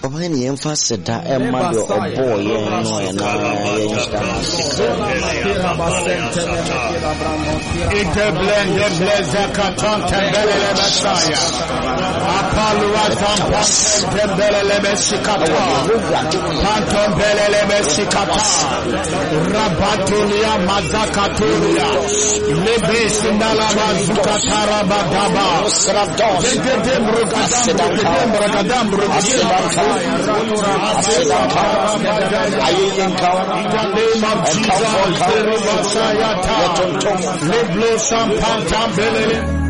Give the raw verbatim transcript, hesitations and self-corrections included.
Papa ni emphasize da emma do obo ye no ye na ye Ite blende bleze katante belele Messiah. Apalua tampa tembelele Messikata. Pantom belele Messikata. Rabatulia mazakatulia. Lebe sindala mazukatara badaba. Dedem rogadam rogadam rogadam rogadam.